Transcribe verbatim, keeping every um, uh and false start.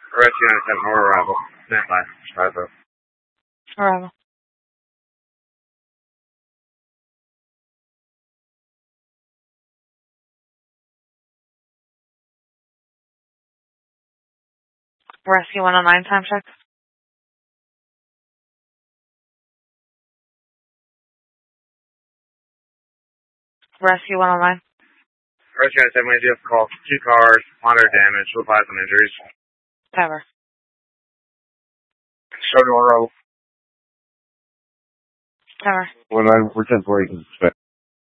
Rescue nine seven or arrival. Stand by. Arrival. Arrival. Rescue one oh nine, time check. Rescue one oh nine. Rescue nine seven, we do have call. Two cars, moderate damage, with lives and injuries. Cover. Show to arrival. Cover. One nine, we're ten four, you can expect.